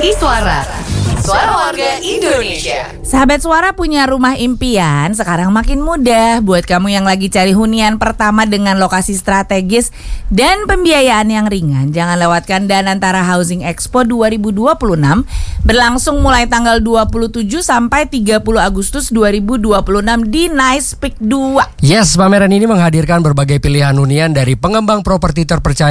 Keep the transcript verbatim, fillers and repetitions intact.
Iswara, Suara Warga Indonesia. Sahabat Suara, punya rumah impian sekarang makin mudah. Buat kamu yang lagi cari hunian pertama dengan lokasi strategis dan pembiayaan yang ringan, jangan lewatkan Danantara Housing Expo dua ribu dua puluh enam, berlangsung mulai tanggal dua puluh tujuh sampai tiga puluh Agustus dua ribu dua puluh enam di Nice Peak dua. Yes, pameran ini menghadirkan berbagai pilihan hunian dari pengembang properti terpercaya